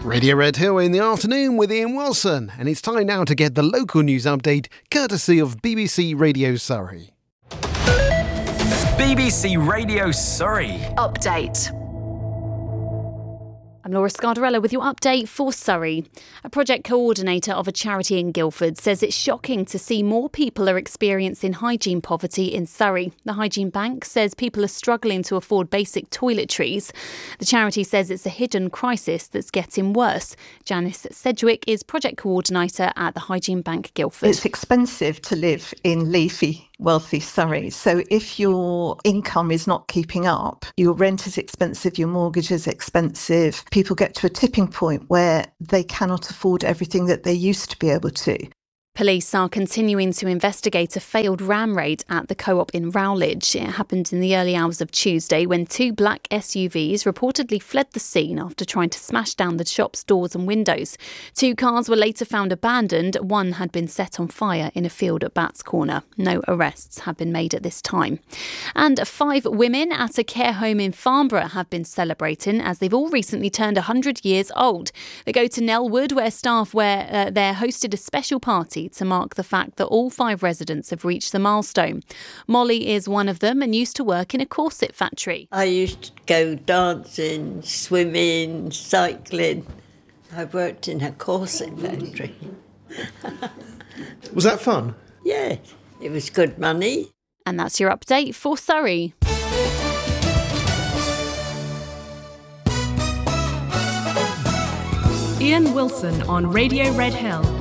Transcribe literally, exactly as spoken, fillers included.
Radio Red Hill in the afternoon with Ian Wilson, and it's time now to get the local news update courtesy of B B C Radio Surrey. B B C Radio Surrey. Update. I'm Laura Scardarella with your update for Surrey. A project coordinator of a charity in Guildford says it's shocking to see more people are experiencing hygiene poverty in Surrey. The Hygiene Bank says people are struggling to afford basic toiletries. The charity says it's a hidden crisis that's getting worse. Janice Sedgwick is project coordinator at the Hygiene Bank Guildford. It's expensive to live in leafy, wealthy Surrey. So if your income is not keeping up, your rent is expensive, your mortgage is expensive, people get to a tipping point where they cannot afford everything that they used to be able to. Police are continuing to investigate a failed ram raid at the Co-op in Rowledge. It happened in the early hours of Tuesday when two black S U Vs reportedly fled the scene after trying to smash down the shop's doors and windows. Two cars were later found abandoned. One had been set on fire in a field at Bats Corner. No arrests have been made at this time. And five women at a care home in Farnborough have been celebrating as they've all recently turned one hundred years old. They go to Nellwood where staff were uh, there hosted a special party to mark the fact that all five residents have reached the milestone. Molly is one of them and used to work in a corset factory. I used to go dancing, swimming, cycling. I worked in a corset factory. Was that fun? Yeah, it was good money. And that's your update for Surrey. Ian Wilson on Radio Red Hill.